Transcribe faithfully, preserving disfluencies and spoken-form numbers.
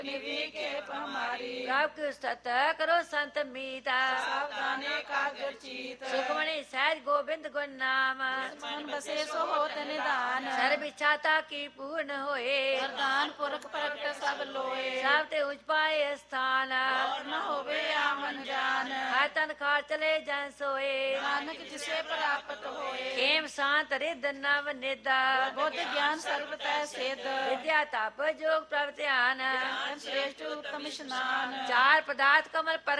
निधि के हमारी प्रभ की सत करो संत मीता सावधाने कागर चीत सुखमणि सहज गोविंद गुण नाम मन बसे सो होत निदान सर्व इच्छाता की पूर्ण होए वरदान पुरख प्रगट सब लोए सब ते उच पाए स्थान और न होवे आमन जान हर तन खार चले जन सोए नानक जिसे प्राप्त होए खेम शांत रिद नव निदा बुद्ध ज्ञान सर्वतः सिद्ध विद्या तप जोग प्रभ ध्यान श्रेष्ठ उत्तम स्नान चार पदार्थ कमल पर